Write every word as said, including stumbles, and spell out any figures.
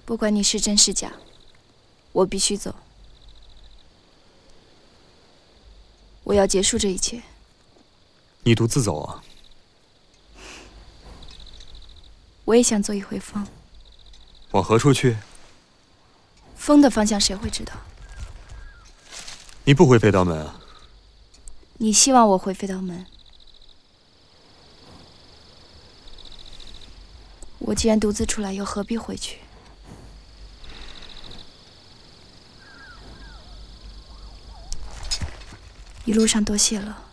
不管你是真是假，我必须走。我要结束这一切。 你独自走啊？ 我也想做一回风。 往何处去？ 风的方向谁会知道？ 你不回飞刀门啊？ 你希望我回飞刀门？我既然独自出来，又何必回去？一路上多谢了。